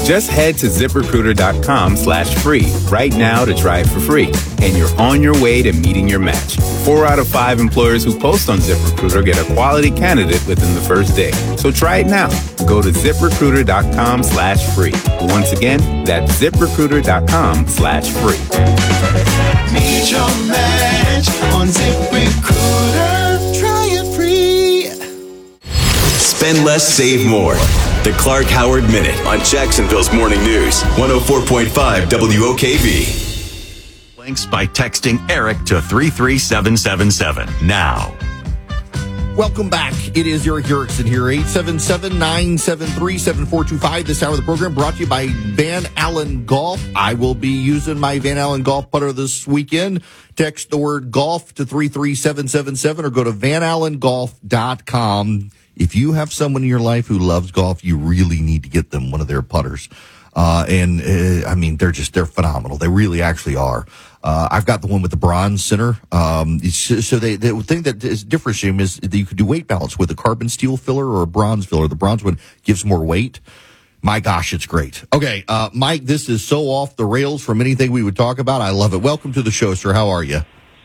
Just head to ZipRecruiter.com/free right now to try it for free, and you're on your way to meeting your match. 4 out of 5 employers who post on ZipRecruiter get a quality candidate within the first day. So try it now. Go to ZipRecruiter.com/free. Once again, that's ZipRecruiter.com/free. Meet your match on ZipRecruiter. Try it free. Spend less, save more. The Clark Howard Minute on Jacksonville's Morning News, 104.5 WOKV. Links by texting Eric to 33777 now. Welcome back. It is Eric Erickson here, 877-973-7425. This hour of the program brought to you by Van Allen Golf. I will be using my Van Allen Golf putter this weekend. Text the word golf to 33777 or go to vanallengolf.com. If you have someone in your life who loves golf, you really need to get them one of their putters. I mean, they're phenomenal. They really actually are. I've got the one with the bronze center. So the thing that is different is that you could do weight balance with a carbon steel filler or a bronze filler. The bronze one gives more weight. My gosh, it's great. Okay, Mike, this is so off the rails from anything we would talk about. I love it. Welcome to the show, sir. How are you?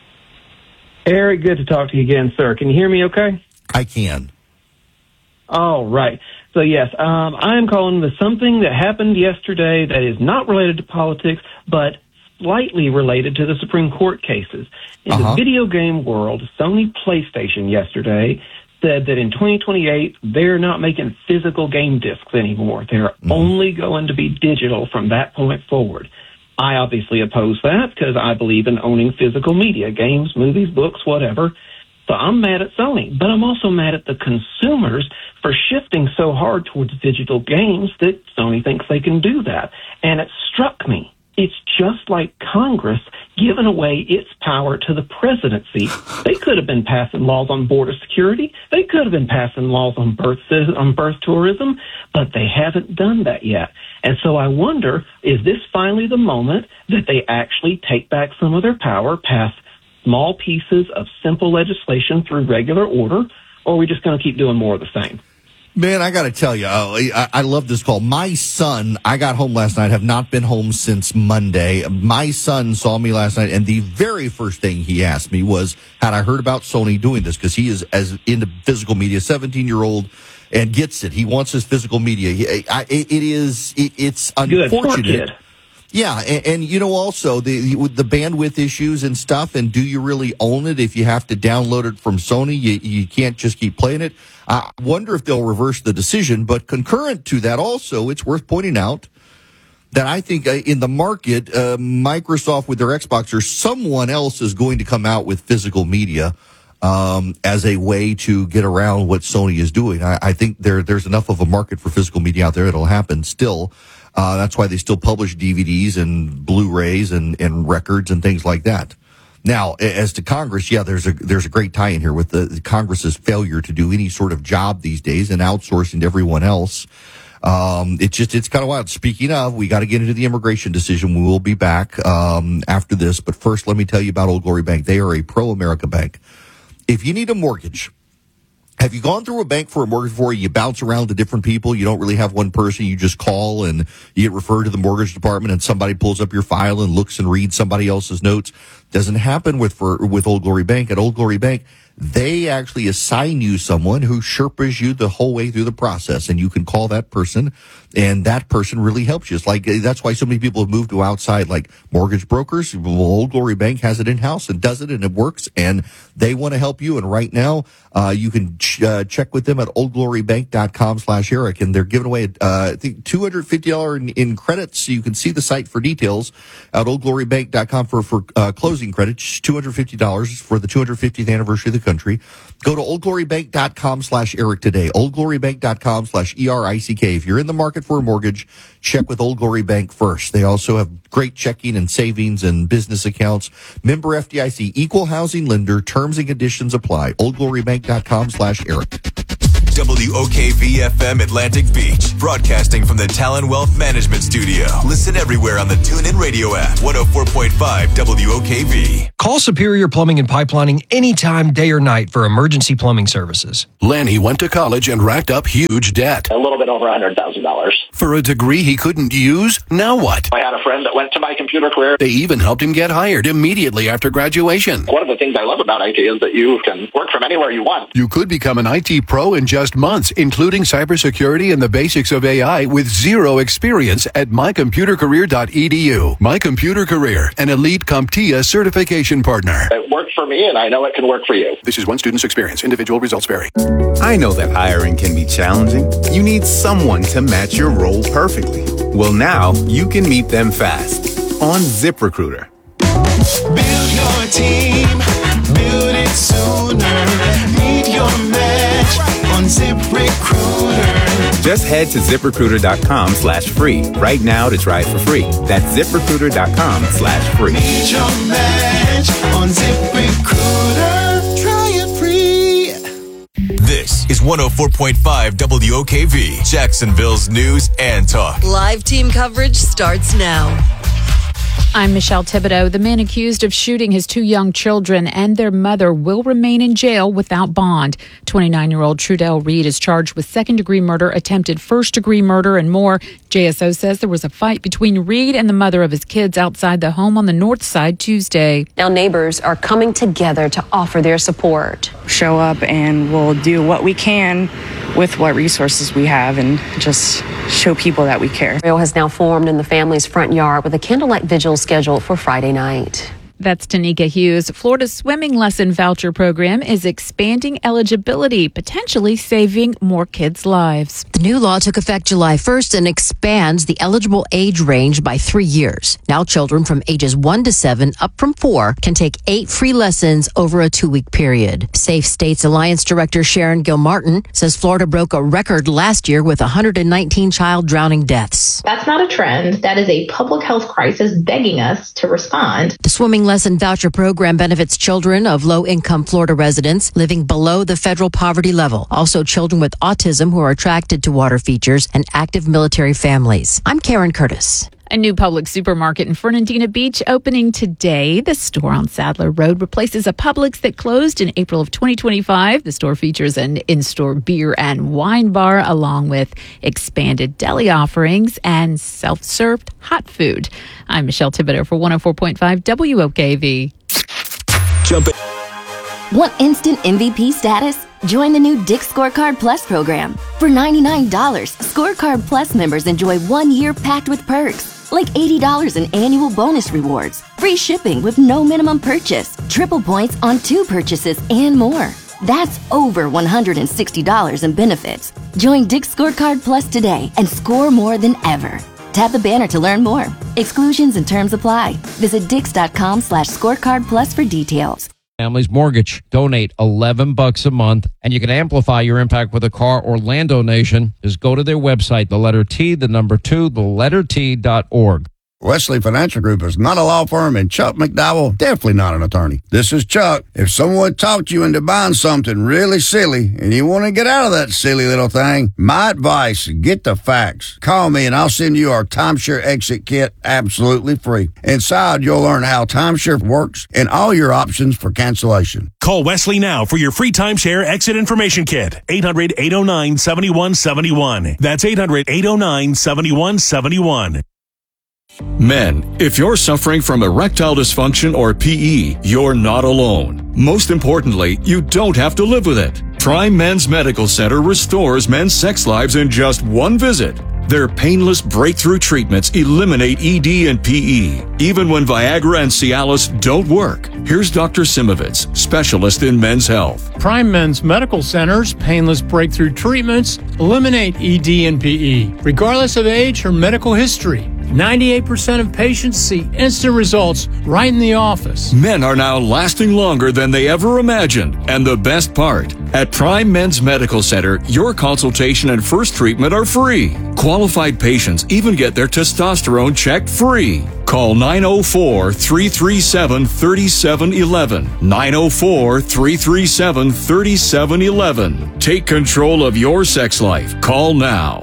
Eric, good to talk to you again, sir. Can you hear me okay? I can. All right. So, yes, I am calling with something that happened yesterday that is not related to politics, but slightly related to the Supreme Court cases. In the video game world, Sony PlayStation yesterday said that in 2028, they're not making physical game discs anymore. They're only going to be digital from that point forward. I obviously oppose that because I believe in owning physical media, games, movies, books, whatever. So I'm mad at Sony, but I'm also mad at the consumers for shifting so hard towards digital games that Sony thinks they can do that. And it struck me. It's just like Congress giving away its power to the presidency. They could have been passing laws on border security. They could have been passing laws on birth tourism, but they haven't done that yet. And so I wonder, is this finally the moment that they actually take back some of their power, pass small pieces of simple legislation through regular order, or are we just going to keep doing more of the same? Man, I got to tell you, I love this call. My son, I got home last night, have not been home since Monday. My son saw me last night, and the very first thing he asked me was, had I heard about Sony doing this? Because he is as into physical media, 17-year-old, and gets it. He wants his physical media. It's unfortunate. Good. Poor kid. Yeah, and you know, also with the bandwidth issues and stuff, and do you really own it if you have to download it from Sony? You can't just keep playing it. I wonder if they'll reverse the decision, but concurrent to that also, it's worth pointing out that I think in the market, Microsoft with their Xbox or someone else is going to come out with physical media as a way to get around what Sony is doing. I think there's enough of a market for physical media out there. It'll happen still. That's why they still publish DVDs and Blu-rays and records and things like that. Now, as to Congress, yeah, there's a great tie-in here with the Congress's failure to do any sort of job these days and outsourcing to everyone else. It's kind of wild. Speaking of, we got to get into the immigration decision. We will be back after this. But first, let me tell you about Old Glory Bank. They are a pro-America bank. If you need a mortgage, have you gone through a bank for a mortgage before? You bounce around to different people. You don't really have one person. You just call and you get referred to the mortgage department and somebody pulls up your file and looks and reads somebody else's notes. Doesn't happen with Old Glory Bank. At Old Glory Bank, they actually assign you someone who Sherpas you the whole way through the process, and you can call that person, and that person really helps you. It's like, that's why so many people have moved to outside, like mortgage brokers. Well, Old Glory Bank has it in-house and does it, and it works, and they want to help you. And right now, you can check with them at oldglorybank.com/Eric, and they're giving away, I think, $250 in credits. So you can see the site for details at oldglorybank.com for closing credits, $250 for the 250th anniversary of the country. Go to oldglorybank.com/Eric today. oldglorybank.com/ERICK. If you're in the market for a mortgage, check with Old Glory Bank first. They also have great checking and savings and business accounts. Member FDIC, equal housing lender. Terms and conditions apply. oldglorybank.com/Eric. WOKV-FM Atlantic Beach, broadcasting from the Talon Wealth Management Studio. Listen everywhere on the TuneIn Radio app, 104.5 WOKV. Call Superior Plumbing and Pipelining anytime, day or night, for emergency plumbing services. Lanny went to college and racked up huge debt. A little bit over $100,000. For a degree he couldn't use? Now what? I had a friend that went to My Computer Career. They even helped him get hired immediately after graduation. One of the things I love about IT is that you can work from anywhere you want. You could become an IT pro in just months, including cybersecurity and the basics of AI with zero experience at mycomputercareer.edu. My Computer Career, an elite CompTIA certification partner. It worked for me, and I know it can work for you. This is one student's experience. Individual results vary. I know that hiring can be challenging. You need someone to match your role perfectly. Well, now you can meet them fast on ZipRecruiter. Build your team, build it sooner. Meet your match on ZipRecruiter. Just head to ZipRecruiter.com/free right now to try for free. That's ZipRecruiter.com/free. Meet your match on ZipRecruiter. Try it free. This is 104.5 WOKV, Jacksonville's news and talk. Live team coverage starts now. I'm Michelle Thibodeau. The man accused of shooting his two young children and their mother will remain in jail without bond. 29-year-old Trudell Reed is charged with second-degree murder, attempted first-degree murder, and more. JSO says there was a fight between Reed and the mother of his kids outside the home on the north side Tuesday. Now neighbors are coming together to offer their support. Show up and we'll do what we can with what resources we have and just show people that we care. Trail has now formed in the family's front yard with a candlelight vigil scheduled for Friday night. That's Tanika Hughes. Florida's swimming lesson voucher program is expanding eligibility, potentially saving more kids' lives. The new law took effect July 1st and expands the eligible age range by 3 years. Now children from ages 1 to 7, up from 4, can take 8 free lessons over a 2-week period. Safe States Alliance Director Sharon Gilmartin says Florida broke a record last year with 119 child drowning deaths. That's not a trend. That is a public health crisis begging us to respond. The swimming lesson voucher program benefits children of low-income Florida residents living below the federal poverty level. Also children with autism who are attracted to water features and active military families. I'm Karen Curtis. A new Publix supermarket in Fernandina Beach opening today. The store on Sadler Road replaces a Publix that closed in April of 2025. The store features an in-store beer and wine bar along with expanded deli offerings and self-served hot food. I'm Michelle Thibodeau for 104.5 WOKV. Jump it. Want instant MVP status? Join the new Dick's Scorecard Plus program. For $99, Scorecard Plus members enjoy 1 year packed with perks, like $80 in annual bonus rewards, free shipping with no minimum purchase, triple points on 2 purchases, and more. That's over $160 in benefits. Join Dick's Scorecard Plus today and score more than ever. Tap the banner to learn more. Exclusions and terms apply. Visit Dix.com/scorecard plus for details. Family's Mortgage. Donate $11 a month, and you can amplify your impact with a car or land donation. Just go to their website, the letter T, the number 2, the letter T.org. Wesley Financial Group is not a law firm, and Chuck McDowell, definitely not an attorney. This is Chuck. If someone talked you into buying something really silly and you want to get out of that silly little thing, my advice, get the facts. Call me and I'll send you our timeshare exit kit absolutely free. Inside, you'll learn how timeshare works and all your options for cancellation. Call Wesley now for your free timeshare exit information kit. 800-809-7171. That's 800-809-7171. Men, if you're suffering from erectile dysfunction or PE, you're not alone. Most importantly, you don't have to live with it. Prime Men's Medical Center restores men's sex lives in just one visit. Their painless breakthrough treatments eliminate ED and PE, even when Viagra and Cialis don't work. Here's Dr. Simovitz, specialist in men's health. Prime Men's Medical Center's painless breakthrough treatments eliminate ED and PE, regardless of age or medical history. 98% of patients see instant results right in the office. Men are now lasting longer than they ever imagined. And the best part, at Prime Men's Medical Center, your consultation and first treatment are free. Qualified patients even get their testosterone checked free. Call 904-337-3711. 904-337-3711. Take control of your sex life. Call now.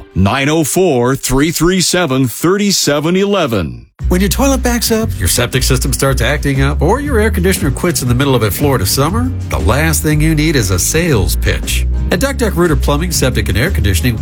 904-337-3711. When your toilet backs up, your septic system starts acting up, or your air conditioner quits in the middle of a Florida summer, the last thing you need is a sales pitch. At Duck Duck Rooter Plumbing, Septic, and Air Conditioning,